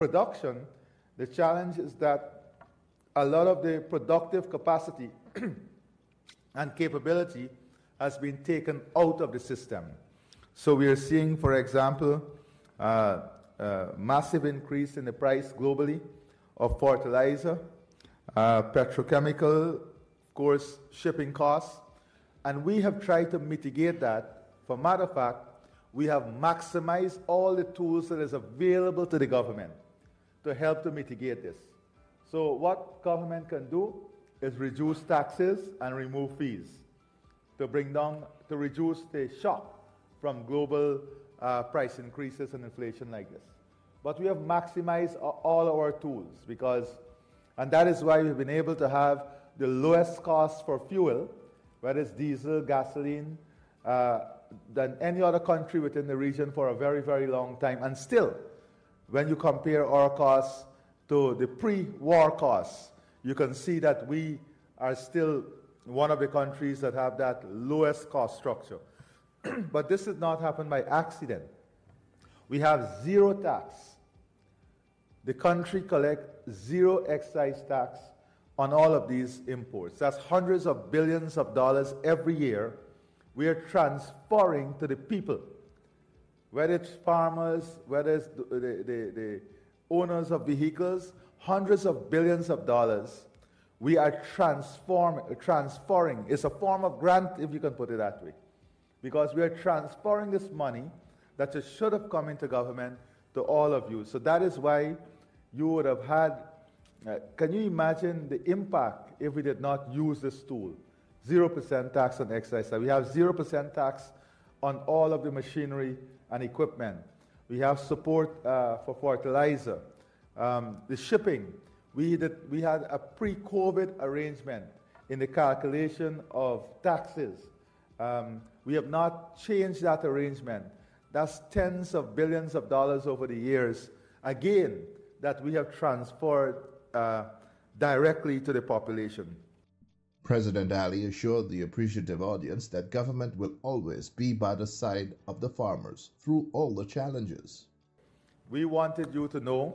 production, the challenge is that a lot of the productive capacity and capability has been taken out of the system. So we are seeing, for example, massive increase in the price globally of fertilizer, petrochemical, of course, shipping costs, and we have tried to mitigate that. For matter of fact, we have maximized all the tools that is available to the government to help to mitigate this. So what government can do is reduce taxes and remove fees to bring down, to reduce the shock from global price increases and inflation like this. But we have maximized all our tools and that is why we've been able to have the lowest cost for fuel, whether it's diesel, gasoline, than any other country within the region for a very, very long time. And still, when you compare our costs to the pre-war costs, you can see that we are still one of the countries that have that lowest cost structure. But this did not happen by accident. We have zero tax. The country collects zero excise tax on all of these imports. That's hundreds of billions of dollars every year we are transferring to the people, whether it's farmers, whether it's the owners of vehicles, hundreds of billions of dollars we are transferring. It's a form of grant, if you can put it that way, because we are transferring this money that just should have come into government to all of you. So that is why you would have had, can you imagine the impact if we did not use this tool? 0% tax on excise. We have 0% tax on all of the machinery and equipment. We have support for fertilizer. The shipping, we had a pre-COVID arrangement in the calculation of taxes. We have not changed that arrangement. That's tens of billions of dollars over the years, again, that we have transferred directly to the population. President Ali assured the appreciative audience that government will always be by the side of the farmers through all the challenges. We wanted you to know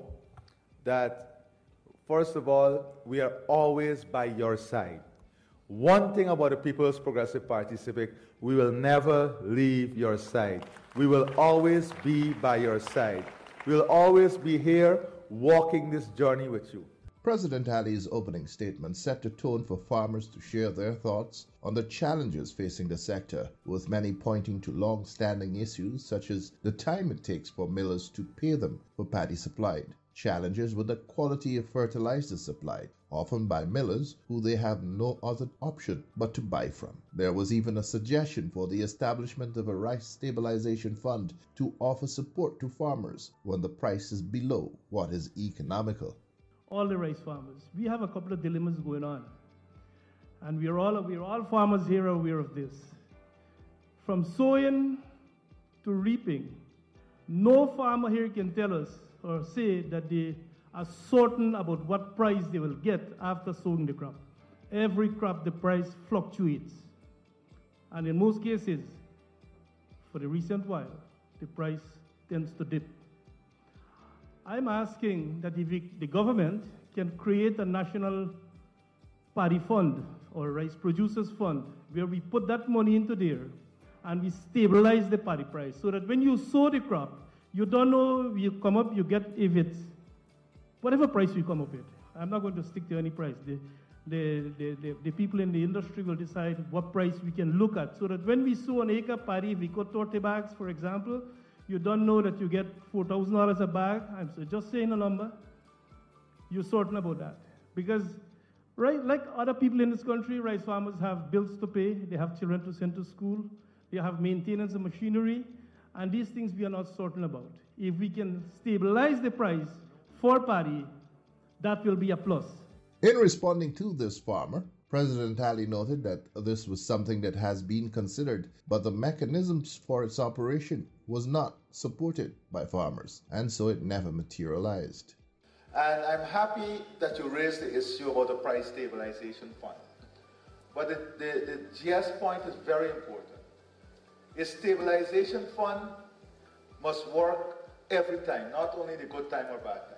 that, first of all, we are always by your side. One thing about the People's Progressive Party Civic, we will never leave your side. We will always be by your side. We will always be here walking this journey with you. President Ali's opening statement set the tone for farmers to share their thoughts on the challenges facing the sector, with many pointing to long-standing issues such as the time it takes for millers to pay them for paddy supplied, challenges with the quality of fertilizer supplied, often by millers who they have no other option but to buy from. There was even a suggestion for the establishment of a rice stabilization fund to offer support to farmers when the price is below what is economical. All the rice farmers, we have a couple of dilemmas going on, and we're all farmers here are aware of this. From sowing to reaping, no farmer here can tell us or say that they are certain about what price they will get after sowing the crop. Every crop, the price fluctuates, and in most cases, for the recent while, the price tends to dip. I'm asking that if the government can create a national paddy fund or rice producers fund where we put that money into there and we stabilize the paddy price so that when you sow the crop, you don't know, you come up, you get, if it's whatever price you come up with. I'm not going to stick to any price. The people in the industry will decide what price we can look at so that when we sow an acre paddy, if we cut 30 bags, for example, you don't know that you get $4,000 a bag. I'm just saying a number. You're certain about that. Because, right, like other people in this country, rice farmers have bills to pay. They have children to send to school. They have maintenance of machinery. And these things we are not certain about. If we can stabilize the price for paddy, that will be a plus. In responding to this farmer, President Ali noted that this was something that has been considered, but the mechanisms for its operation was not supported by farmers, and so it never materialized. And I'm happy that you raised the issue about the price stabilization fund. But the GS point is very important. A stabilization fund must work every time, not only the good time or bad time.